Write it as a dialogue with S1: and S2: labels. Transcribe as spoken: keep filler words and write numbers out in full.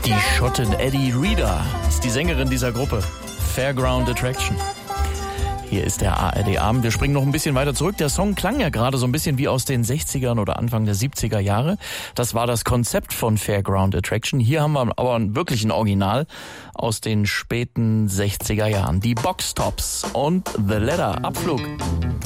S1: Die Schottin Eddie Reader ist die Sängerin dieser Gruppe. Fairground Attraction. Hier ist der A R D-Abend. Wir springen noch ein bisschen weiter zurück. Der Song klang ja gerade so ein bisschen wie aus den sechzigern oder Anfang der siebziger Jahre. Das war das Konzept von Fairground Attraction. Hier haben wir aber wirklich ein Original aus den späten sechziger Jahren. Die Box Tops und The Letter. Abflug.